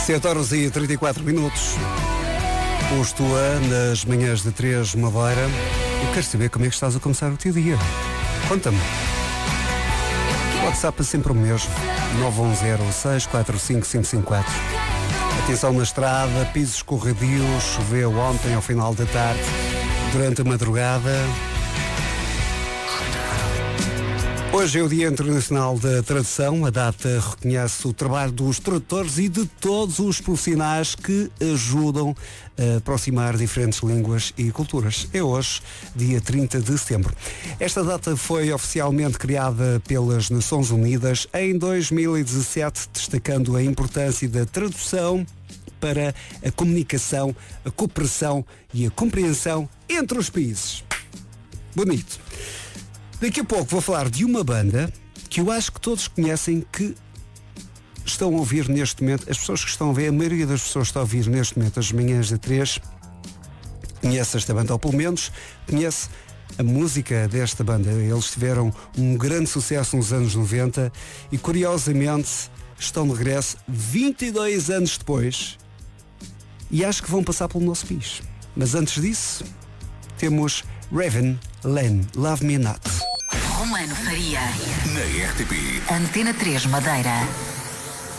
7 horas e 34 minutos. Posto a nas manhãs de 3 Madeira. Eu quero saber como é que estás a começar o teu dia. Conta-me. O WhatsApp é sempre o mesmo. 910-645-554. Atenção na estrada, pisos escorredios, choveu ontem ao final da tarde, durante a madrugada. Hoje é o Dia Internacional da Tradução. A data reconhece o trabalho dos tradutores e de todos os profissionais que ajudam a aproximar diferentes línguas e culturas. É hoje, dia 30 de setembro. Esta data foi oficialmente criada pelas Nações Unidas em 2017, destacando a importância da tradução para a comunicação, a cooperação e a compreensão entre os países. Bonito. Daqui a pouco vou falar de uma banda que eu acho que todos conhecem, que estão a ouvir neste momento, as pessoas que estão a ver, a maioria das pessoas que estão a ouvir neste momento as manhãs de 3, conhece esta banda, ou pelo menos conhece a música desta banda. Eles tiveram um grande sucesso nos anos 90 e, curiosamente, estão de regresso 22 anos depois e acho que vão passar pelo nosso país. Mas antes disso, temos Raven Len, Love Me Not. Romano Faria. Na RTP. Antena 3 Madeira.